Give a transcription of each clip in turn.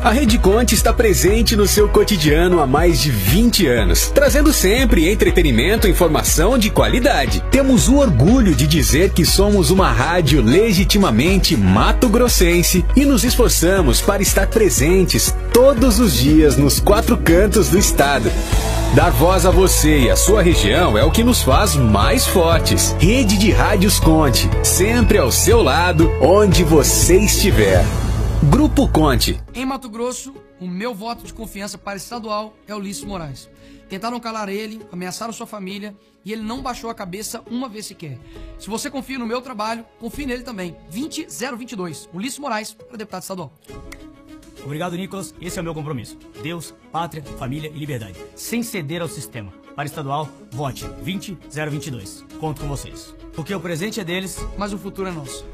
A Rede Conte está presente no seu cotidiano há mais de 20 anos, trazendo sempre entretenimento e informação de qualidade. Temos o orgulho de dizer que somos uma rádio legitimamente mato-grossense e nos esforçamos para estar presentes todos os dias nos 4 cantos do estado. Dar voz a você e a sua região é o que nos faz mais fortes. Rede de Rádios Conte, sempre ao seu lado, onde você estiver. Grupo Conte. Em Mato Grosso, o meu voto de confiança para estadual é Ulisses Moraes. Tentaram calar ele, ameaçaram sua família e ele não baixou a cabeça uma vez sequer. Se você confia no meu trabalho, confie nele também. 20022, Ulisses Moraes, para deputado estadual. Obrigado, Nicolas. Esse é o meu compromisso. Deus, pátria, família e liberdade. Sem ceder ao sistema. Para estadual, vote 20022. Conto com vocês. Porque o presente é deles, mas o futuro é nosso.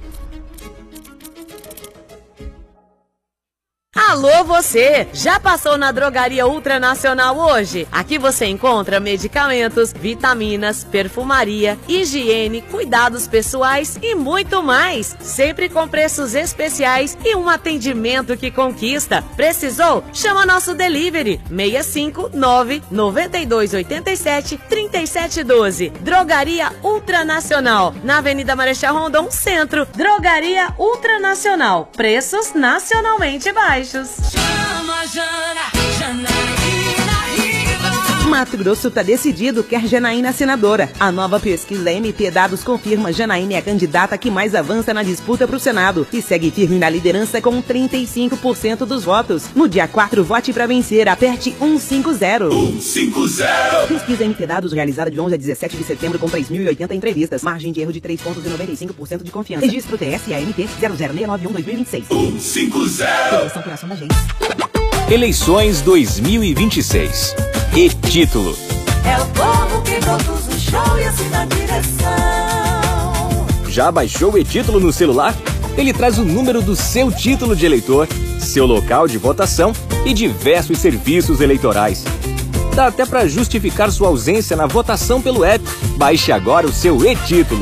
Alô você, já passou na Drogaria Ultranacional hoje? Aqui você encontra medicamentos, vitaminas, perfumaria, higiene, cuidados pessoais e muito mais. Sempre com preços especiais e um atendimento que conquista. Precisou? Chama nosso delivery 659 9287 3712. Drogaria Ultranacional, na Avenida Marechal Rondon, Centro. Drogaria Ultranacional, preços nacionalmente baixos. Chama Janaína Riva. Mato Grosso tá decidido, quer Janaína senadora. A nova pesquisa MP Dados confirma Janaína é a candidata que mais avança na disputa pro Senado e segue firme na liderança com 35% dos votos. No dia 4, vote pra vencer, aperte 150. 150. Pesquisa MP Dados realizada de 11 a 17 de setembro com 3.080 entrevistas. Margem de erro de 3,95% de confiança. Registro TSAMP 00691-2026. 150. Eleição por ação da gente. Eleições 2026. E-título. É o povo que produz o show e assina a direção. Já baixou o e-título no celular? Ele traz o número do seu título de eleitor, seu local de votação e diversos serviços eleitorais. Dá até para justificar sua ausência na votação pelo app. Baixe agora o seu e-título.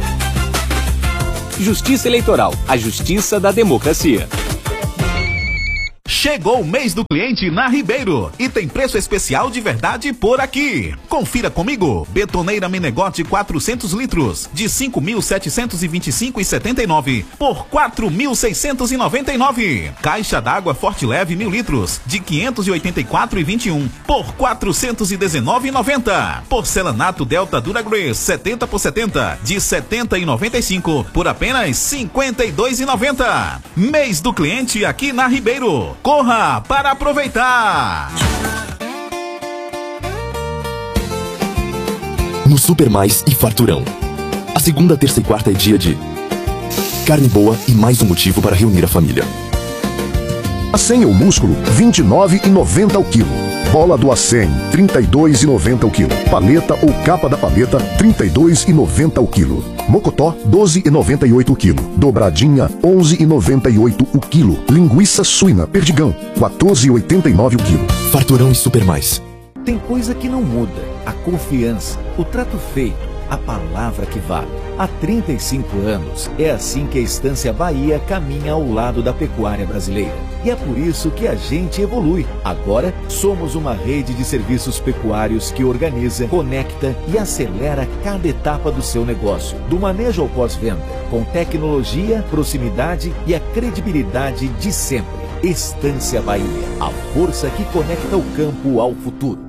Justiça Eleitoral, a justiça da democracia. Chegou o mês do cliente na Ribeiro e tem preço especial de verdade por aqui. Confira comigo. Betoneira Menegote 400 litros de 5.725,79 por 4.699. Caixa d'água Forte Leve 1.000 litros de 584,21 por 419,90. Porcelanato Delta Duragrace 70 por 70 de 70,95 por apenas 52,90. Mês do cliente aqui na Ribeiro. Corra para aproveitar! No Super Mais e Farturão. A segunda, terça e quarta é dia de carne boa e mais um motivo para reunir a família. Acém ou músculo, R$ 29,90 ao quilo. Bola do Acém, R$ 32,90 ao quilo. Paleta ou capa da paleta, R$ 32,90 ao quilo. Mocotó, R$ 12,98 o quilo. Dobradinha, R$ 11,98 o quilo. Linguiça suína Perdigão, R$ 14,89 o quilo. Farturão e Super Mais. Tem coisa que não muda. A confiança, o trato feito, a palavra que vale. Há 35 anos, é assim que a Estância Bahia caminha ao lado da pecuária brasileira. E é por isso que a gente evolui. Agora, somos uma rede de serviços pecuários que organiza, conecta e acelera cada etapa do seu negócio. Do manejo ao pós-venda, com tecnologia, proximidade e a credibilidade de sempre. Estância Bahia, a força que conecta o campo ao futuro.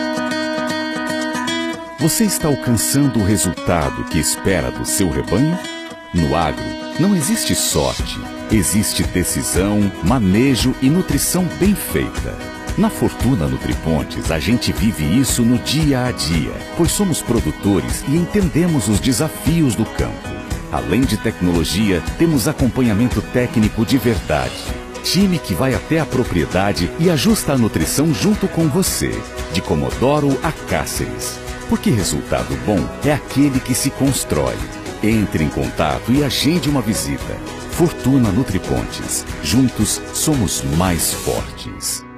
Você está alcançando o resultado que espera do seu rebanho? No agro, não existe sorte. Existe decisão, manejo e nutrição bem feita. Na Fortuna Nutripontes, a gente vive isso no dia a dia, pois somos produtores e entendemos os desafios do campo. Além de tecnologia, temos acompanhamento técnico de verdade. Time que vai até a propriedade e ajusta a nutrição junto com você, de Comodoro a Cáceres. Porque resultado bom é aquele que se constrói. Entre em contato e agende uma visita. Fortuna Nutripontes. Juntos somos mais fortes.